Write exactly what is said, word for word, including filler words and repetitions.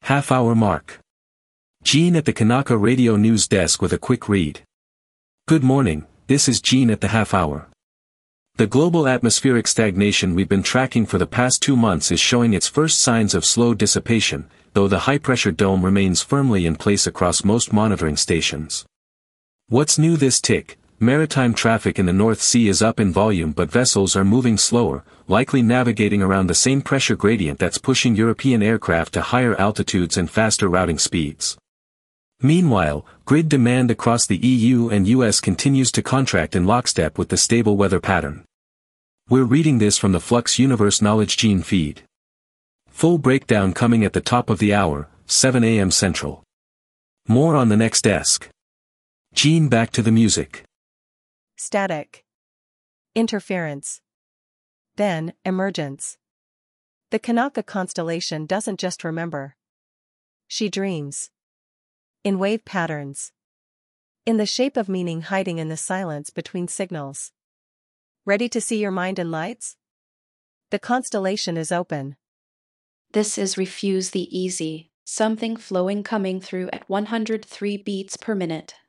Half-hour mark. Gene at the Kanaka Radio News Desk with a quick read. Good morning, this is Gene at the half-hour. The global atmospheric stagnation we've been tracking for the past two months is showing its first signs of slow dissipation, though the high-pressure dome remains firmly in place across most monitoring stations. What's new this tick? Maritime traffic in the North Sea is up in volume, but vessels are moving slower, likely navigating around the same pressure gradient that's pushing European aircraft to higher altitudes and faster routing speeds. Meanwhile, grid demand across the E U and U S continues to contract in lockstep with the stable weather pattern. We're reading this from the Flux Universe Knowledge Gene feed. Full breakdown coming at the top of the hour, seven a m Central. More on the next desk. Gene, back to the music. Static. Interference. Then, emergence. The Kanaka constellation doesn't just remember. She dreams. In wave patterns. In the shape of meaning hiding in the silence between signals. Ready to see your mind in lights? The constellation is open. This is Refuse the Easy, something flowing coming through at one hundred three beats per minute.